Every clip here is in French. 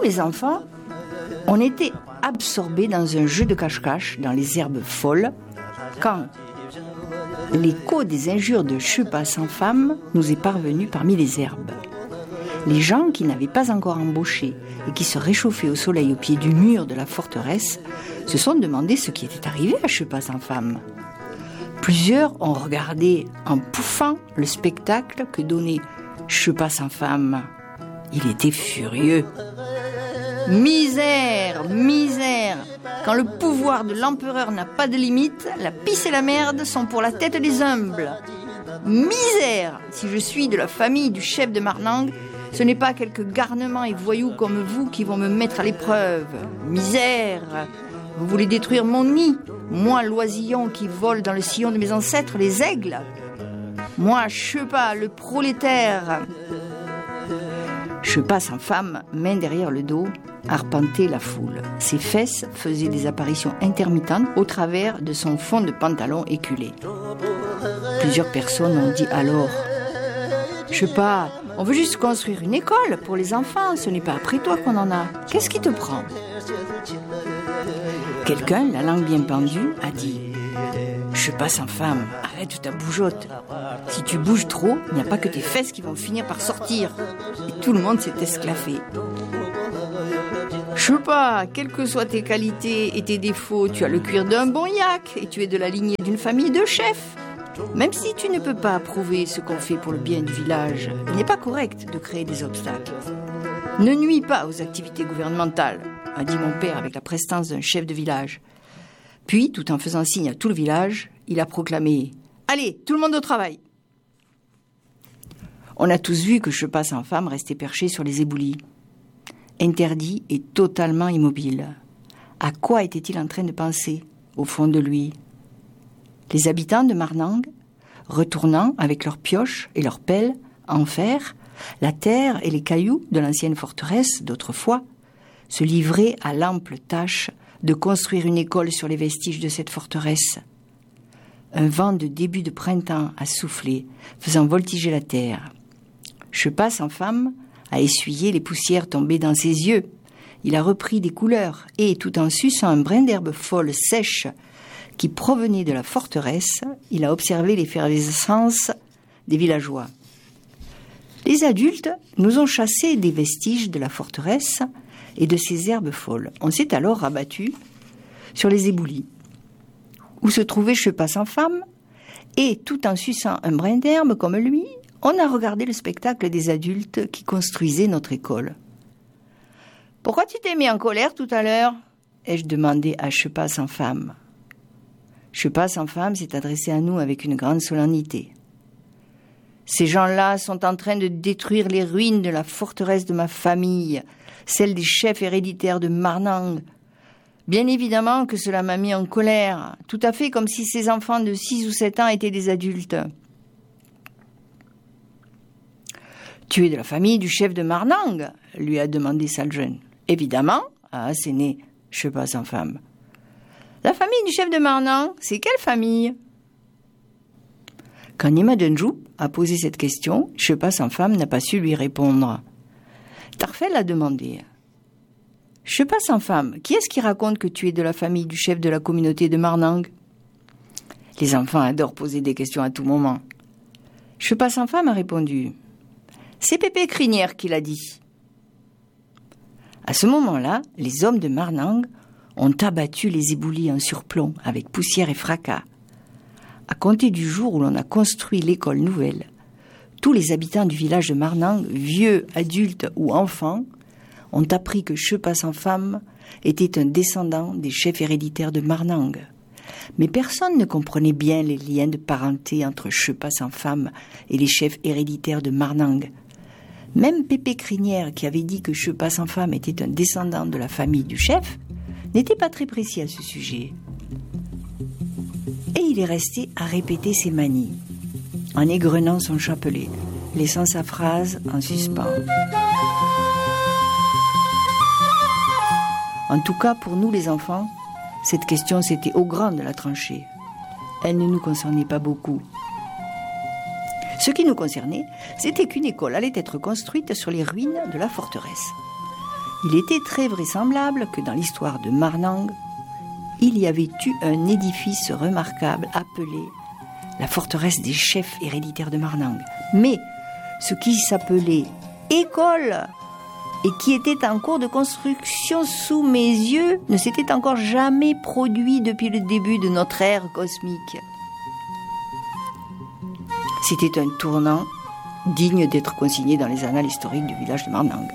les enfants, on était absorbés dans un jeu de cache-cache dans les herbes folles quand l'écho des injures de Chupa sans femme nous est parvenu parmi les herbes. Les gens qui n'avaient pas encore embauché et qui se réchauffaient au soleil au pied du mur de la forteresse se sont demandé ce qui était arrivé à Chupa sans femme. Plusieurs ont regardé en pouffant le spectacle que donnait Chupa sans femme. Il était furieux. Misère, misère! Quand le pouvoir de l'empereur n'a pas de limite, la pisse et la merde sont pour la tête des humbles. Misère! Si je suis de la famille du chef de Marnang, ce n'est pas quelques garnements et voyous comme vous qui vont me mettre à l'épreuve. Misère! Vous voulez détruire mon nid? Moi, l'oisillon qui vole dans le sillon de mes ancêtres, les aigles? Moi, Chupa, le prolétaire! Chupa sans femme, main derrière le dos, arpentait la foule. Ses fesses faisaient des apparitions intermittentes au travers de son fond de pantalon éculé. Plusieurs personnes ont dit alors « Chupa, on veut juste construire une école pour les enfants, ce n'est pas après toi qu'on en a. Qu'est-ce qui te prend ?» Quelqu'un, la langue bien pendue, a dit « Chupa sans femme, arrête ta bougeotte. Si tu bouges trop, il n'y a pas que tes fesses qui vont finir par sortir. » Et tout le monde s'est esclaffé. « Chupa, quelles que soient tes qualités et tes défauts, tu as le cuir d'un bon yak et tu es de la lignée d'une famille de chefs. Même si tu ne peux pas approuver ce qu'on fait pour le bien du village, il n'est pas correct de créer des obstacles. Ne nuis pas aux activités gouvernementales, a dit mon père avec la prestance d'un chef de village. Puis, tout en faisant signe à tout le village, il a proclamé « Allez, tout le monde au travail !» On a tous vu que Chupa sans femme restait perché sur les éboulis, interdit et totalement immobile. À quoi était-il en train de penser, au fond de lui? Les habitants de Marnang, retournant avec leurs pioches et leurs pelles en fer, la terre et les cailloux de l'ancienne forteresse d'autrefois, se livraient à l'ample tâche de construire une école sur les vestiges de cette forteresse. Un vent de début de printemps a soufflé, faisant voltiger la terre. Chupa sans femme a essuyé les poussières tombées dans ses yeux. Il a repris des couleurs et, tout en suçant un brin d'herbe folle sèche qui provenait de la forteresse, il a observé l'effervescence des villageois. Les adultes nous ont chassés des vestiges de la forteresse et de ses herbes folles. On s'est alors rabattu sur les éboulis, où se trouvait Chupa sans femme, et tout en suçant un brin d'herbe comme lui, on a regardé le spectacle des adultes qui construisaient notre école. « Pourquoi tu t'es mis en colère tout à l'heure ?» ai-je demandé à Chupa sans femme. Chupa sans femme s'est adressé à nous avec une grande solennité. « Ces gens-là sont en train de détruire les ruines de la forteresse de ma famille, celle des chefs héréditaires de Marnang. Bien évidemment que cela m'a mis en colère, tout à fait comme si ces enfants de 6 ou 7 ans étaient des adultes. »« Tu es de la famille du chef de Marnang ?» lui a demandé Saljeune. « Évidemment, a asséné Chupa sans femme. »« La famille du chef de Marnang, c'est quelle famille ?» Quand Nima Dunjou a posé cette question, Chupa sans femme n'a pas su lui répondre. Tarfel a demandé « Chupa sans femme, qui est-ce qui raconte que tu es de la famille du chef de la communauté de Marnang ?» Les enfants adorent poser des questions à tout moment. Chupa sans femme a répondu « C'est Pépé Crinière qui l'a dit. » À ce moment-là, les hommes de Marnang ont abattu les éboulis en surplomb avec poussière et fracas. À compter du jour où l'on a construit l'école nouvelle, tous les habitants du village de Marnang, vieux, adultes ou enfants, ont appris que Chupa sans femme était un descendant des chefs héréditaires de Marnang. Mais personne ne comprenait bien les liens de parenté entre Chupa sans femme et les chefs héréditaires de Marnang. Même Pépé Crinière, qui avait dit que Chupa sans femme était un descendant de la famille du chef, n'était pas très précis à ce sujet. Et il est resté à répéter ses manies, en égrenant son chapelet, laissant sa phrase en suspens. En tout cas, pour nous les enfants, cette question c'était au grand de la tranchée. Elle ne nous concernait pas beaucoup. Ce qui nous concernait, c'était qu'une école allait être construite sur les ruines de la forteresse. Il était très vraisemblable que dans l'histoire de Marnang, il y avait eu un édifice remarquable appelé la forteresse des chefs héréditaires de Marnang. Mais ce qui s'appelait école et qui était en cours de construction sous mes yeux ne s'était encore jamais produit depuis le début de notre ère cosmique. C'était un tournant digne d'être consigné dans les annales historiques du village de Marnang.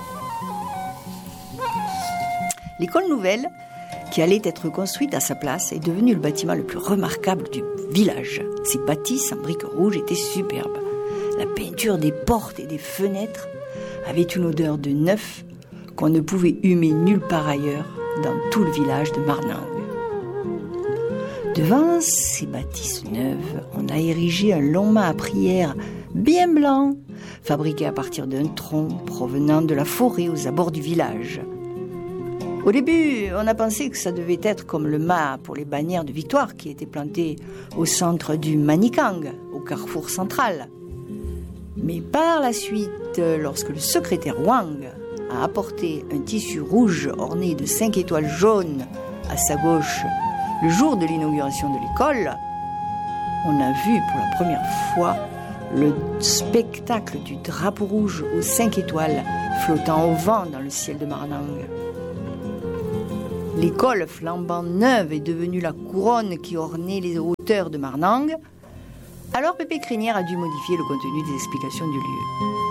L'école nouvelle, qui allait être construite à sa place, est devenue le bâtiment le plus remarquable du village. Ses bâtisses en briques rouges étaient superbes. La peinture des portes et des fenêtres avait une odeur de neuf qu'on ne pouvait humer nulle part ailleurs dans tout le village de Marnang. Devant ces bâtisses neuves, on a érigé un long mât à prière bien blanc, fabriqué à partir d'un tronc provenant de la forêt aux abords du village. Au début, on a pensé que ça devait être comme le mât pour les bannières de victoire qui était planté au centre du Manikang, au carrefour central. Mais par la suite, lorsque le secrétaire Wang a apporté un tissu rouge orné de 5 étoiles jaunes à sa gauche le jour de l'inauguration de l'école, on a vu pour la première fois le spectacle du drapeau rouge aux 5 étoiles flottant au vent dans le ciel de Marnang. L'école flambant neuve est devenue la couronne qui ornait les hauteurs de Marnang. Alors Pépé Crinière a dû modifier le contenu des explications du lieu.